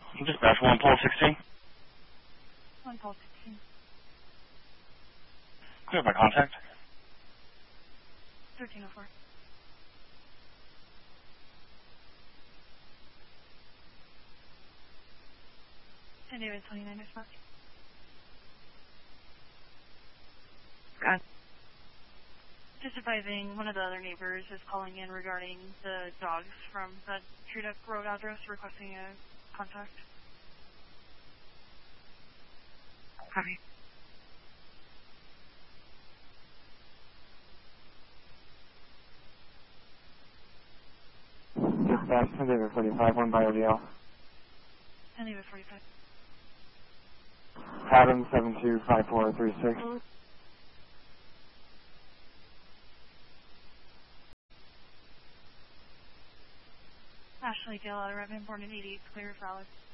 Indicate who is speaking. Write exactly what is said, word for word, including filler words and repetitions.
Speaker 1: Dispatch one, pole sixteen.
Speaker 2: one pole sixteen.
Speaker 1: Clear by contact.
Speaker 2: thirteen oh four. San David twenty-nine response.
Speaker 3: Got
Speaker 2: Just advising, one of the other neighbors is calling in regarding the dogs from the Tree Duck Road address requesting a contact.
Speaker 3: Copy.
Speaker 4: Dispatch San David forty-five, one by O D L.
Speaker 2: San David forty-five.
Speaker 4: Adam seven two five four three six.
Speaker 2: Ashley Gale out of Redmond, born in eighty-eight, clear, valid.